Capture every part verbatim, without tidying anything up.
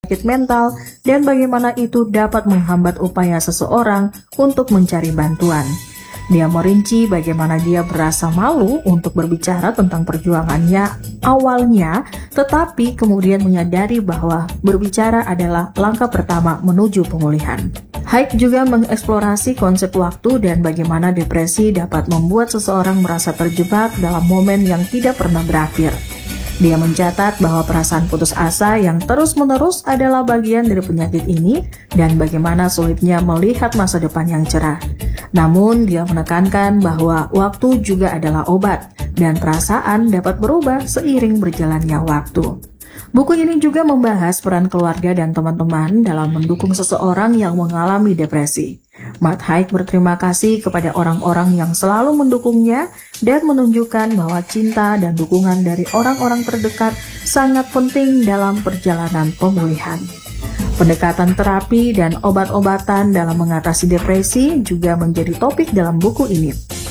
penyakit mental dan bagaimana itu dapat menghambat upaya seseorang untuk mencari bantuan. Dia merinci bagaimana dia berasa malu untuk berbicara tentang perjuangannya awalnya, tetapi kemudian menyadari bahwa berbicara adalah langkah pertama menuju pemulihan. Haig juga mengeksplorasi konsep waktu dan bagaimana depresi dapat membuat seseorang merasa terjebak dalam momen yang tidak pernah berakhir. Dia mencatat bahwa perasaan putus asa yang terus-menerus adalah bagian dari penyakit ini dan bagaimana sulitnya melihat masa depan yang cerah. Namun, dia menekankan bahwa waktu juga adalah obat dan perasaan dapat berubah seiring berjalannya waktu. Buku ini juga membahas peran keluarga dan teman-teman dalam mendukung seseorang yang mengalami depresi. Matt Haig berterima kasih kepada orang-orang yang selalu mendukungnya dan menunjukkan bahwa cinta dan dukungan dari orang-orang terdekat sangat penting dalam perjalanan pemulihan. Pendekatan terapi dan obat-obatan dalam mengatasi depresi juga menjadi topik dalam buku ini.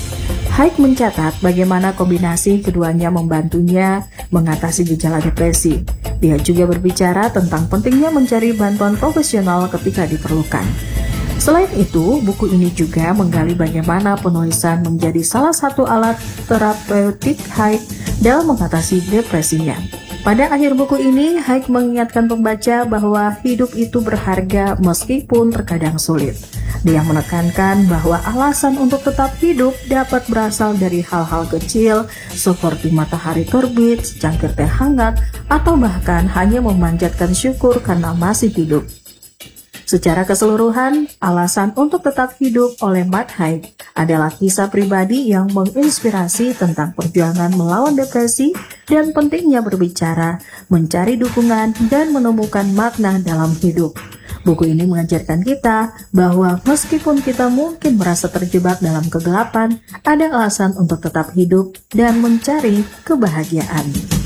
Haig mencatat bagaimana kombinasi keduanya membantunya mengatasi gejala depresi. Dia juga berbicara tentang pentingnya mencari bantuan profesional ketika diperlukan. Selain itu, buku ini juga menggali bagaimana penulisan menjadi salah satu alat terapeutik Haig dalam mengatasi depresinya. Pada akhir buku ini, Haig mengingatkan pembaca bahwa hidup itu berharga meskipun terkadang sulit. Dia menekankan bahwa alasan untuk tetap hidup dapat berasal dari hal-hal kecil seperti matahari terbit, secangkir teh hangat, atau bahkan hanya memanjatkan syukur karena masih hidup. Secara keseluruhan, alasan untuk tetap hidup oleh Matt Haig adalah kisah pribadi yang menginspirasi tentang perjuangan melawan depresi dan pentingnya berbicara, mencari dukungan, dan menemukan makna dalam hidup. Buku ini mengajarkan kita bahwa meskipun kita mungkin merasa terjebak dalam kegelapan, ada alasan untuk tetap hidup dan mencari kebahagiaan.